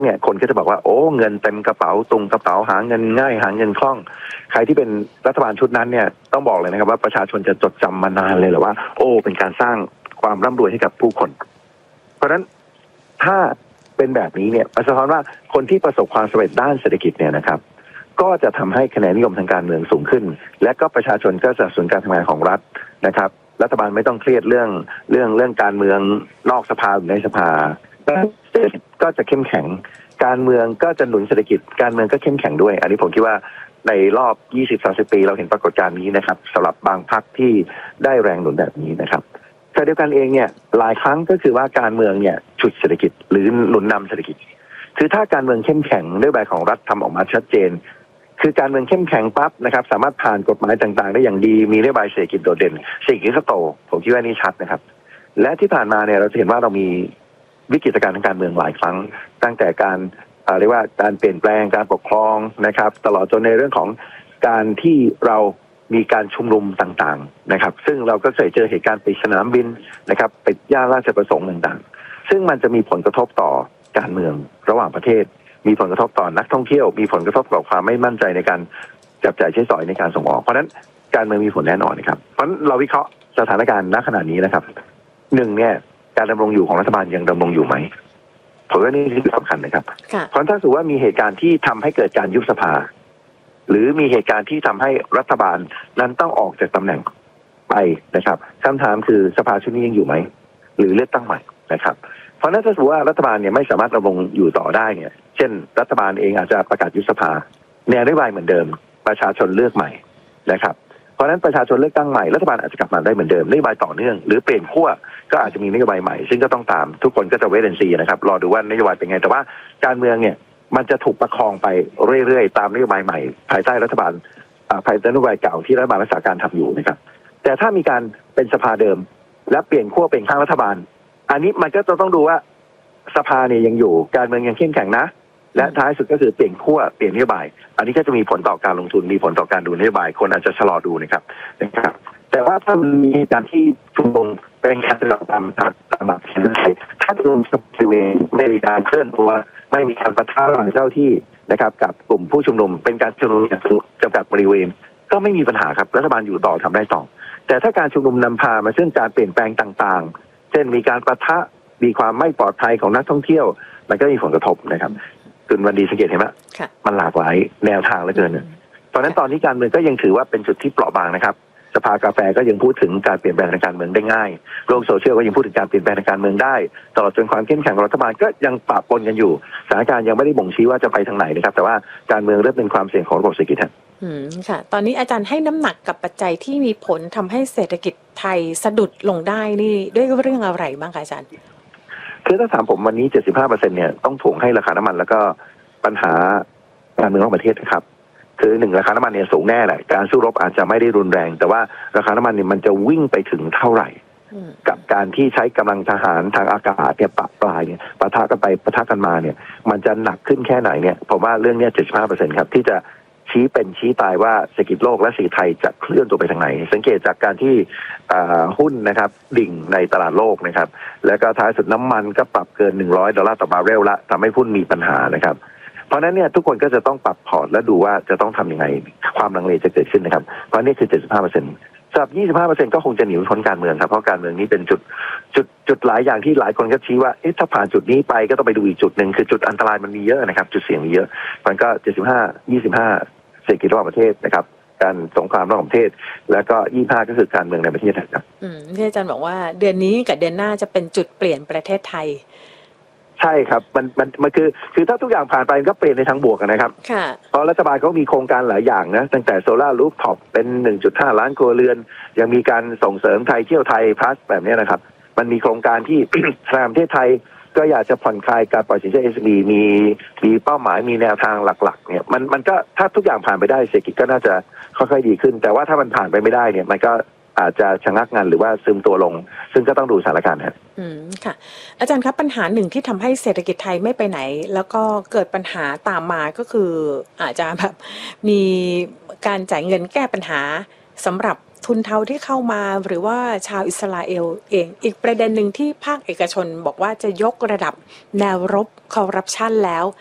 เนี่ยคนก็จะบอกว่าโอ้เงินเต็มกระเป๋าตุงกระเป๋าหาเงินง่ายหาเงินคล่องใครที่เป็นรัฐบาลชุดนั้นเนี่ยต้องบอกเลยนะครับว่าประชาชนจะจดจำมานานเลยแหละว่าโอ้เป็นการสร้างความร่ำรวยให้กับผู้คนเพราะฉะนั้นถ้าเป็นแบบนี้เนี่ยสะท้อนว่าคนที่ประสบความสำเร็จด้านเศรษฐกิจเนี่ยนะครับก็จะทำให้คะแนนนิยมทางการเมืองสูงขึ้นและก็ประชาชนก็จะสนับสนุนการทำงานของรัฐนะครับรัฐบาลไม่ต้องเครียดเรื่องการเมืองนอกสภาหรือในสภาเศรษฐกิจก็จะเข้มแข็งการเมืองก็จะหนุนเศรษฐกิจการเมืองก็เข้มแข็งด้วยอันนี้ผมคิดว่าในรอบ 20-30 ปีเราเห็นปรากฏการณ์นี้นะครับสำหรับบางพรรคที่ได้แรงหนุนแบบนี้นะครับขณะเดียวกันเองเนี่ยหลายครั้งก็คือว่าการเมืองเนี่ยฉุดเศรษฐกิจหรือหนุนนำเศรษฐกิจคือถ้าการเมืองเข้มแข็งนโยบายของรัฐทำออกมาชัดเจนคือการเมืองเข้มแข็งปั๊บนะครับสามารถผ่านกฎหมายต่างๆได้อย่างดีมีนโยบายเศรษฐกิจโดดเด่นเศรษฐกิจก็โตผมคิดว่านี่ชัดนะครับและที่ผ่านมาเนี่ยเราจะเห็นว่าเรามีวิกฤตการณ์ทางการเมืองหลายครั้งตั้งแต่การเรียกว่าการเปลี่ยนแปลงการปกครองนะครับตลอดจนในเรื่องของการที่เรามีการชุมนุมต่างๆนะครับซึ่งเราก็เคยเจอเหตุการณ์ปิดสนามบินนะครับปิดย่านราชประสงค์ต่างๆซึ่งมันจะมีผลกระทบต่อการเมืองระหว่างประเทศมีผลกระทบต่อนักท่องเที่ยวมีผลกระทบต่อความไม่มั่นใจในการจับจ่ายใช้สอยในการส่งออกเพราะฉะนั้นการเมืองมีผลแน่นอนนะครับเพราะฉะนั้นเราวิเคราะห์สถานการณ์ณขณะนี้นะครับหนึ่งเนี่ยการดำรงอยู่ของรัฐบาลยังดำรงอยู่ไหมผมว่านี่คือสำคัญนะครับเพราะถ้าสมมติว่ามีเหตุการณ์ที่ทำให้เกิดการยุบสภาหรือมีเหตุการณ์ที่ทำให้รัฐบาลนั้นต้องออกจากตำแหน่งไปนะครับคำถามคือสภาชุดนี้ยังอยู่ไหมหรือเลือกตั้งใหม่นะครับเพราะนั้นถ้าสมมติว่ารัฐบาลเนี่ยไม่สามารถดำรงอยู่ต่อได้เนี่ยเช่นรัฐบาลเองอาจจะประกาศยุบสภาแนวนโยบายเหมือนเดิมประชาชนเลือกใหม่นะครับเพราะฉะนั้นประชาชนเลือกตั้งใหม่รัฐบาลอาจจะกลับมาได้เหมือนเดิมนโยบายต่อเนื่องหรือเปลี่ยนขั้วก็อาจจะมีนโยบายใหม่ซึ่งก็ต้องตามทุกคนก็จะเวทแอนซีนะครับรอดูว่านโยบายเป็นไงแต่ว่าการเมืองเนี่ยมันจะถูกประคองไปเรื่อยๆตามนโยบายใหม่ภายใต้รัฐบาลภายใต้นโยบายเก่าที่รัฐบาลรักษาการทำอยู่นะครับแต่ถ้ามีการเป็นสภาเดิมและเปลี่ยนขั้วเป็นข้างรัฐบาลอันนี้มันก็จะต้องดูว่าสภาเนี่ยยังอยู่การเมืองยังเข้มแข็งนะและท้ายสุดก็คือเปลี่ยนขั้วเปลี่ยนนโยบายอันนี้ก็จะมีผลต่อการลงทุนมีผลต่อการดูนโยบายคนอาจจะชะลอดูนะครับแต่ว่าถ้ามีการที่ชุมนุมเป็นการตามแบบเช่นไรถ้าชุมนุมบริเวณไม่มีการเคลื่อนตัวไม่มีการปะทะระหว่างเจ้าที่นะครับกับกลุ่มผู้ชุมนุมเป็นการชุมนุมจำกัดบริเวณก็ไม่มีปัญหาครับรัฐบาลอยู่ต่อทำได้ต่อแต่ถ้าการชุมนุมนำพามาซึ่งการเปลี่ยนแปลงต่างๆเช่นมีการปะทะมีความไม่ปลอดภัยของนักท่องเที่ยวมันก็มีผลกระทบนะครับคุณวันดีสังเกตเห็นไหมมันหลากหลายแนวทางเหลือเกินเพราะฉะนั้นตอนนี้การเมืองก็ยังถือว่าเป็นจุดที่เปราะบางนะครับสภากาแฟก็ยังพูดถึงการเปลี่ยนแปลงทางการเมืองได้ง่ายโลกโซเชียลก็ยังพูดถึงการเปลี่ยนแปลงทางการเมืองได้ตลอดจนความเข้มแข็งของรัฐบาลก็ยังปะปนกันอยู่สถานการณ์ยังไม่ได้บ่งชี้ว่าจะไปทางไหนนะครับแต่ว่าการเมืองเริ่มเป็นความเสี่ยงของระบบเศรษฐกิจค่ะตอนนี้อาจารย์ให้น้ำหนักกับปัจจัยที่มีผลทำให้เศรษฐกิจไทยสะดุดลงได้นี่ด้วยเรื่องอะไรบ้างคะอาจารย์คือถ้าถามผมวันนี้ 75% เนี่ยต้องถ่วงให้ราคาน้ำมันแล้วก็ปัญหาการเมืองของประเทศนะครับคือหนึ่งราคาน้ำมันเนี่ยสูงแน่แหละการสู้รบอาจจะไม่ได้รุนแรงแต่ว่าราคาน้ำมันเนี่ยมันจะวิ่งไปถึงเท่าไหร่กับการที่ใช้กำลังทหารทางอากาศเนี่ยปะปลายเนี่ยปะทะกันไปปะทะกันมาเนี่ยมันจะหนักขึ้นแค่ไหนเนี่ยผมว่าเรื่องนี้ 75% ครับที่จะชี้เป็นชี้ตายว่าเศรษฐกิจโลกและเศรษฐกิจไทยจะเคลื่อนตัวไปทางไหนสังเกตจากการที่หุ้นนะครับดิ่งในตลาดโลกนะครับแล้วก็ท้ายสุดน้ำมันก็ปรับเกิน$100ต่อบาร์เรลละทำให้หุ้นมีปัญหานะครับเพราะนั้นเนี่ยทุกคนก็จะต้องปรับพอร์ตและดูว่าจะต้องทำยังไงความลังเลจะเกิดขึ้นนะครับเพราะนี่คือ 75% สำหรับ 25% ก็คงจะหนีพ้นการเมืองครับเพราะการเมืองนี้เป็นจุดหลายอย่างที่หลายคนก็ชี้ว่าถ้าผ่านจุดนี้ไปก็ต้องไปดูอีกจุดหนึ่งคือจุดอันตรายมันมีเยอะนะครับจุดเสี่ยงมีเยอะมันก็ 75 เศรษฐกิจระหว่างประเทศนะครับการสงครามระหว่างประเทศแล้วก็ 25 ก็คือการเมืองในประเทศครับที่อาจารย์บอกว่าเดือนนี้กับเดือนหน้าจะเป็นจุดเปลี่ยนประเทศไทยใช่ครับมันคือถ้าทุกอย่างผ่านไปก็เปลี่ยนในทางบวกนะครับเพราะรัฐบาลเขามีโครงการหลายอย่างนะตั้งแต่โซล่ารูฟท็อปเป็น 1.5 ล้านครัวเรือนยังมีการส่งเสริมไทยเที่ยวไทยพลัสแบบนี้นะครับมันมีโครงการที่ ทางประเทศไทยก็อยากจะผ่อนคลายการปล่อยสินเชื่อ SME มีเป้าหมายมีแนวทางหลักๆเนี่ยมันก็ถ้าทุกอย่างผ่านไปได้เศรษฐกิจก็น่าจะค่อยๆดีขึ้นแต่ว่าถ้ามันผ่านไปไม่ได้เนี่ยมันก็อาจจะชะงักงันหรือว่าซึมตัวลงซึ่งก็ต้องดูสถานการณ์ครับค่ะอาจารย์ครับปัญหาหนึ่งที่ทำให้เศรษฐกิจไทยไม่ไปไหนแล้วก็เกิดปัญหาตามมาก็คืออาจจะแบบมีการจ่ายเงินแก้ปัญหาสำหรับทุนเทาที่เข้ามาหรือว่าชาวอิสราเอลเองอีกประเด็นหนึ่งที่ภาคเอกชนบอกว่าจะยกระดับแนวรบคอร์รัปชันแล้ว